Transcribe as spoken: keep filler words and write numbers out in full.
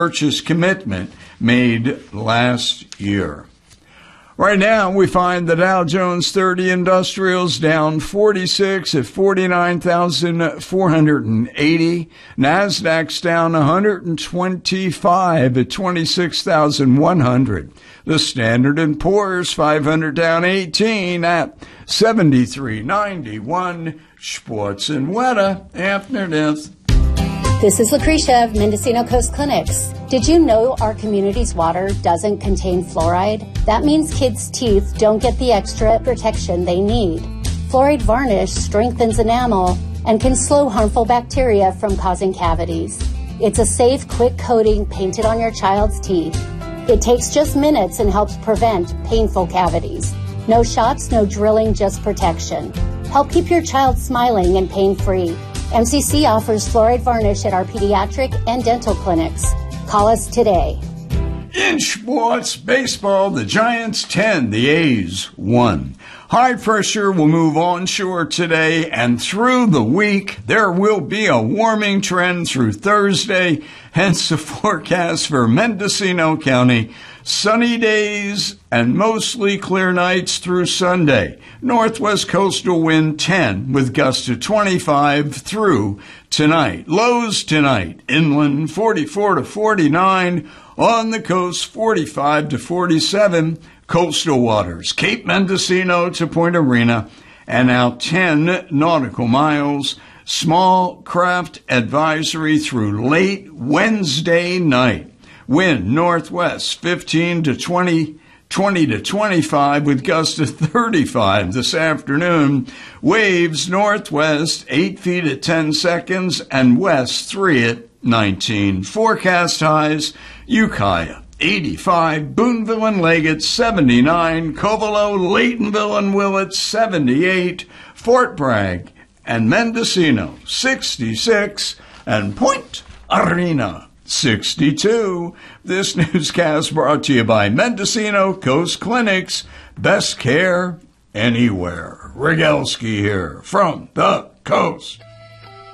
purchase commitment made last year. Right now, we find the Dow Jones thirty Industrials down forty-six at forty-nine thousand four hundred eighty. NASDAQ's down one hundred twenty-five at twenty-six thousand one hundred. The Standard and Poor's five hundred down eighteen at seventy-three ninety-one. Sports and Weta after this. This is Lucretia of Mendocino Coast Clinics. Did you know our community's water doesn't contain fluoride? That means kids' teeth don't get the extra protection they need. Fluoride varnish strengthens enamel and can slow harmful bacteria from causing cavities. It's a safe, quick coating painted on your child's teeth. It takes just minutes and helps prevent painful cavities. No shots, no drilling, just protection. Help keep your child smiling and pain-free. M C C offers fluoride varnish at our pediatric and dental clinics. Call us today. In sports, baseball, the Giants ten, the A's one. High pressure will move onshore today and through the week. There will be a warming trend through Thursday, hence the forecast for Mendocino County. Sunny days and mostly clear nights through Sunday. Northwest coastal wind ten with gusts to twenty-five through tonight. Lows tonight, inland forty-four to forty-nine. On the coast, forty-five to forty-seven. Coastal waters, Cape Mendocino to Point Arena, and out ten nautical miles. Small craft advisory through late Wednesday night. Wind northwest fifteen to twenty, twenty to twenty-five with gusts to thirty-five this afternoon. Waves northwest eight feet at ten seconds and west three at nineteen. Forecast highs, Ukiah eighty-five, Boonville and Leggett seventy-nine, Covelo, Laytonville and Willett seventy-eight, Fort Bragg and Mendocino sixty-six, and Point Arena sixty-two. This newscast brought to you by Mendocino Coast Clinics. Best care anywhere. Rigelski here from the coast.